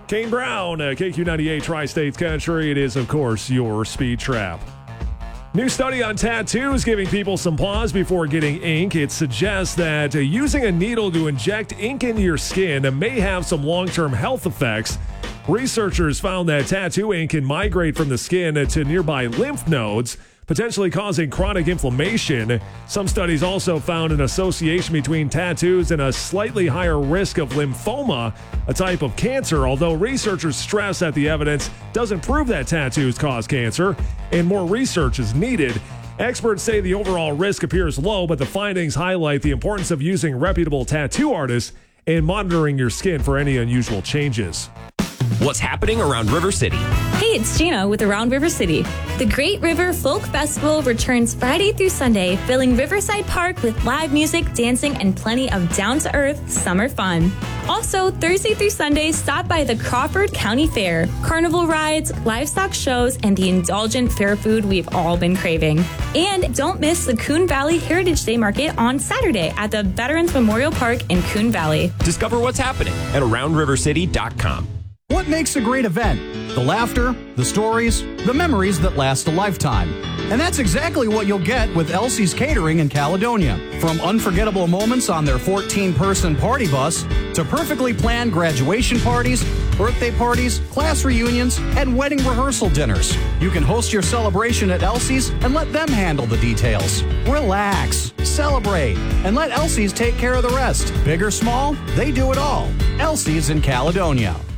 Kane Brown, KQ98 Tri-States Country. It is, of course, your Speed Trap. New study on tattoos giving people some pause before getting ink. It suggests that using a needle to inject ink into your skin may have some long-term health effects. Researchers found that tattoo ink can migrate from the skin to nearby lymph nodes, potentially causing chronic inflammation. Some studies also found an association between tattoos and a slightly higher risk of lymphoma, a type of cancer, although researchers stress that the evidence doesn't prove that tattoos cause cancer and more research is needed. Experts say the overall risk appears low, but the findings highlight the importance of using reputable tattoo artists and monitoring your skin for any unusual changes. What's happening around River City? Hey, it's Gina with Around River City. The Great River Folk Festival returns Friday through Sunday, filling Riverside Park with live music, dancing, and plenty of down-to-earth summer fun. Also, Thursday through Sunday, stop by the Crawford County Fair. Carnival rides, livestock shows, and the indulgent fair food we've all been craving. And don't miss the Coon Valley Heritage Day Market on Saturday at the Veterans Memorial Park in Coon Valley. Discover what's happening at AroundRiverCity.com. What makes a great event? The laughter, the stories, the memories that last a lifetime. And that's exactly what you'll get with Elsie's Catering in Caledonia. From unforgettable moments on their 14-person party bus to perfectly planned graduation parties, birthday parties, class reunions, and wedding rehearsal dinners. You can host your celebration at Elsie's and let them handle the details. Relax, celebrate, and let Elsie's take care of the rest. Big or small, they do it all. Elsie's in Caledonia.